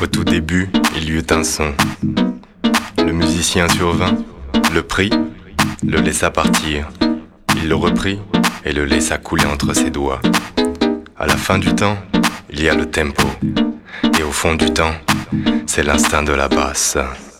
Au tout début, il y eut un son. Le musicien survint, le prit, le laissa partir. Il le reprit et le laissa couler entre ses doigts. À la fin du temps, il y a le tempo. Et au fond du temps, c'est l'instinct de la basse.